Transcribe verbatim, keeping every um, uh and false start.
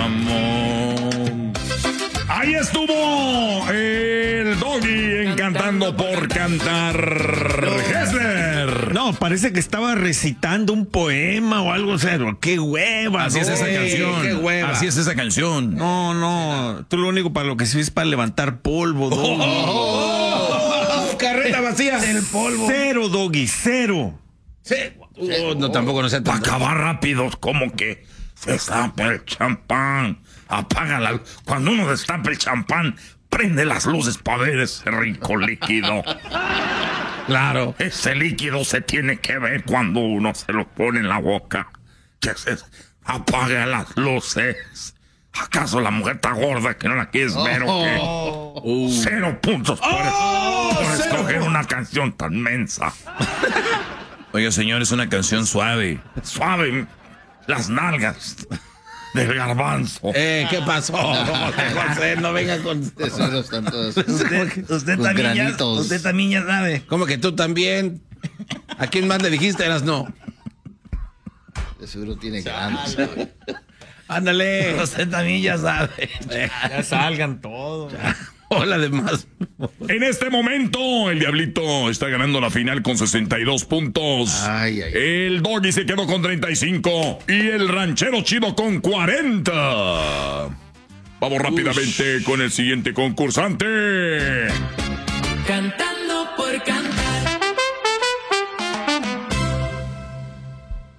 Ramón. Ahí estuvo el Doggy encantando por cantar. Hessler. No, parece que estaba recitando un poema o algo, o sea, qué hueva. Así no, es esa canción. Qué hueva. Así es esa canción. No, no, tú lo único para lo que sirves es para levantar polvo, Doggy. Oh, oh, oh, carreta vacía. El polvo. Cero, Doggy, cero. Sí. Oh, no, tampoco no sé. Para acabar rápido, como que se destapa el champán. Apaga la... Cuando uno destapa el champán, prende las luces para ver ese rico líquido. Claro, ese líquido se tiene que ver cuando uno se lo pone en la boca. Que se apaga las luces. ¿Acaso la mujer está gorda que no la quieres ver o qué? Uh. Cero puntos por, oh, por escoger una canción tan mensa. Oiga, señor, es una canción suave. Suave. Las nalgas del garbanzo. Eh, ¿qué pasó? No, no venga con eso. No están todos. Usted, usted también ya, usted también ya sabe. ¿Cómo que tú también? ¿A quién más le dijiste? Eras no. De seguro tiene ganas. Ándale. Usted también ya sabe. Ya salgan todos. Hola, demás. En este momento, el Diablito está ganando la final con sesenta y dos puntos. Ay, ay. El Doggy se quedó con treinta y cinco. Y el Ranchero Chido con cuarenta. Vamos rápidamente Ush. con el siguiente concursante. Cantando.